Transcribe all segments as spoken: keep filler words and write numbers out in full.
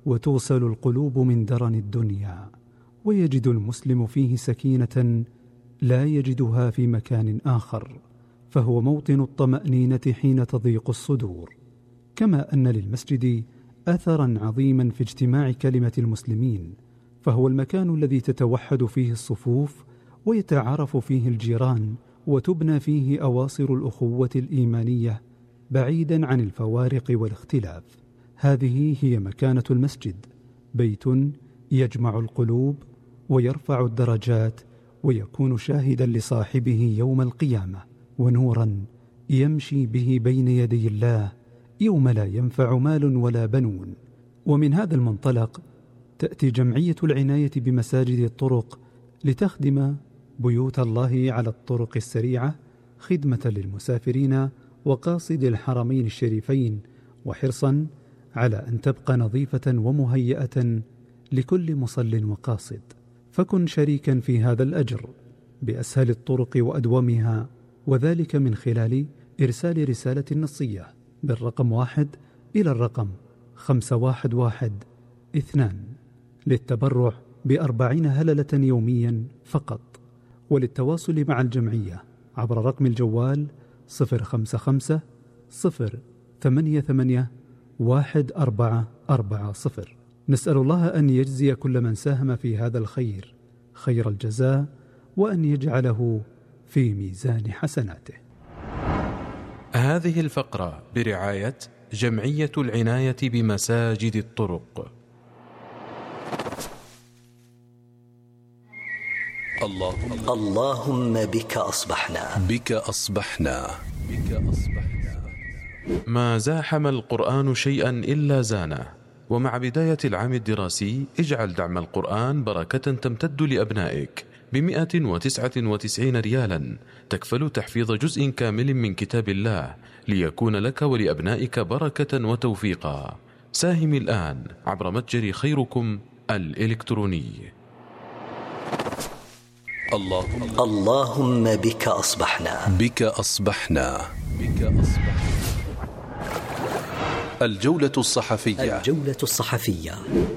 وتغسل القلوب من درن الدنيا، ويجد المسلم فيه سكينة لا يجدها في مكان آخر، فهو موطن الطمأنينة حين تضيق الصدور. كما أن للمسجد أثرا عظيما في اجتماع كلمة المسلمين، فهو المكان الذي تتوحد فيه الصفوف ويتعارف فيه الجيران، وتبنى فيه أواصر الأخوة الإيمانية بعيدا عن الفوارق والاختلاف. هذه هي مكانة المسجد، بيت يجمع القلوب ويرفع الدرجات، ويكون شاهدا لصاحبه يوم القيامة، ونورا يمشي به بين يدي الله يوم لا ينفع مال ولا بنون. ومن هذا المنطلق تأتي جمعية العناية بمساجد الطرق لتخدم بيوت الله على الطرق السريعة خدمة للمسافرين وقاصد الحرمين الشريفين، وحرصا على أن تبقى نظيفة ومهيئة لكل مصل وقاصد. فكن شريكا في هذا الأجر بأسهل الطرق وأدومها، وذلك من خلال إرسال رسالة نصية بالرقم واحد إلى الرقم خمسة واحد واحد اثنان للتبرع بأربعين هللة يوميا فقط. وللتواصل مع الجمعية عبر رقم الجوال صفر خمسة خمسة صفر ثمانية ثمانية واحد أربعة أربعة صفر. نسأل الله أن يجزي كل من ساهم في هذا الخير خير الجزاء، وأن يجعله في ميزان حسناته. هذه الفقرة برعاية جمعية العناية بمساجد الطرق. اللهم اللهم بك أصبحنا بك أصبحنا بك أصبحنا. ما زاحم القرآن شيئا إلا زانه. ومع بداية العام الدراسي اجعل دعم القرآن بركة تمتد لأبنائك بمئة وتسعة وتسعين ريالا، تكفل تحفيظ جزء كامل من كتاب الله ليكون لك ولأبنائك بركة وتوفيقا. ساهم الآن عبر متجر خيركم الإلكتروني. اللهم اللهم بك أصبحنا بك أصبحنا بك أصبحنا. الجولة الصحفية الجولة الصحفية.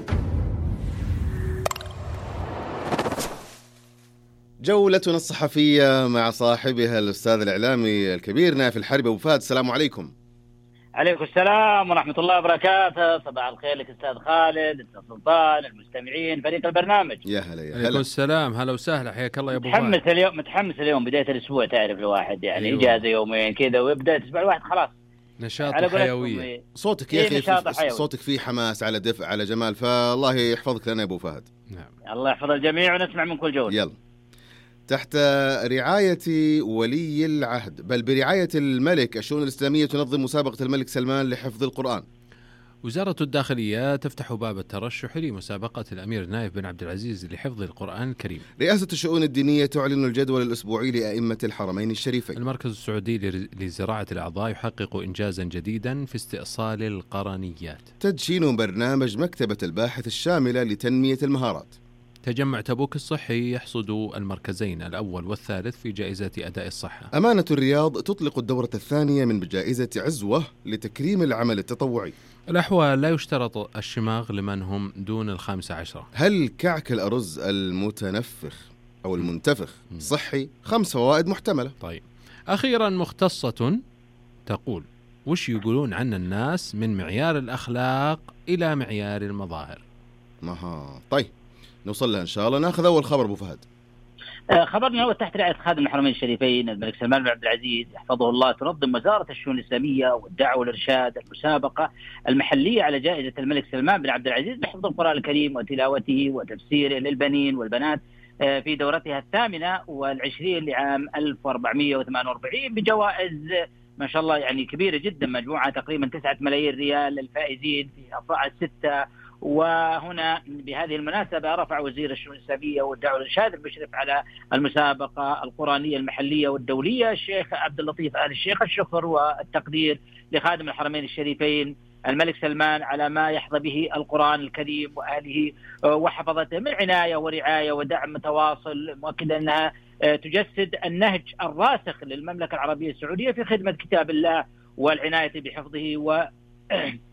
جولتنا الصحفية مع صاحبها الأستاذ الإعلامي الكبير نايف الحربي. أبو فهد، السلام عليكم. عليكم السلام ورحمة الله وبركاته. صباح الخير لك أستاذ خالد، أستاذ سلطان، المستمعين، فريق البرنامج. يا هلا يا هلا. عليكم السلام، هلا وسهلا، حياك الله يا أبو فهد. متحمس اليوم، متحمس اليوم بداية الأسبوع، تعرف الواحد يعني أيوة. إجازة يومين كذا ويبدأ الأسبوع الواحد خلاص نشاط وحيوية. صوتك يا أخي في صوتك فيه حماس، على دفء، على جمال، فالله يحفظك لنا يا أبو فهد. نعم. الله يحفظ الجميع ونسمع من كل جولة. يلا. تحت رعاية ولي العهد بل برعاية الملك، الشؤون الإسلامية تنظم مسابقة الملك سلمان لحفظ القرآن. وزارة الداخلية تفتح باب الترشح لمسابقة الأمير نايف بن عبد العزيز لحفظ القرآن الكريم. رئاسة الشؤون الدينية تعلن الجدول الأسبوعي لأئمة الحرمين الشريفين. المركز السعودي لزراعة الأعضاء يحقق إنجازا جديدا في استئصال القرنيات. تدشين برنامج مكتبة الباحث الشاملة لتنمية المهارات. تجمع تبوك الصحي يحصد المركزين الأول والثالث في جائزة أداء الصحة. أمانة الرياض تطلق الدورة الثانية من جائزة عزوة لتكريم العمل التطوعي. الأحوال لا يشترط الشماغ لمن هم دون الخامسة عشرة. هل كعك الأرز المتنفخ أو المنتفخ صحي؟ خمس فوائد محتملة. طيب، أخيرا مختصة تقول: وش يقولون عن الناس من معيار الأخلاق إلى معيار المظاهر؟ مها. طيب نوصل لها إن شاء الله. ناخذ أول خبر أبو فهد. خبرنا هو تحت رعاية خادم الحرمين الشريفين الملك سلمان بن عبد العزيز يحفظه الله، تنظم وزارة الشؤون الإسلامية والدعوة والإرشاد المسابقة المحلية على جائزة الملك سلمان بن عبد العزيز لحفظ القرآن الكريم وتلاوته وتفسيره للبنين والبنات في دورتها الثامنة والعشرين لعام ألف وأربعمائة وثمانية وأربعين بجوائز ما شاء الله يعني كبيرة جدا، مجموعة تقريبا تسعة ملايين ريال للفائزين في أفرع الستة. وهنا بهذه المناسبة رفع وزير الشؤون الإسلامية والدعوة والإرشاد المشرف على المسابقة القرآنية المحلية والدولية الشيخ عبد اللطيف آل الشيخ الشكر والتقدير لخادم الحرمين الشريفين الملك سلمان على ما يحظى به القرآن الكريم وأهله وحفظته من عناية ورعاية ودعم متواصل، مؤكدا أنها تجسد النهج الراسخ للمملكة العربية السعودية في خدمة كتاب الله والعناية بحفظه و